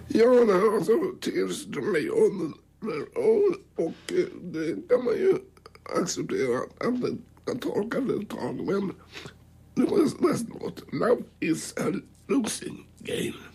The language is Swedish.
Ja, det har alltså tillstånd mig och det kan man ju acceptera att det tar kanske ett tag, men det var nästan något. Love is a losing game.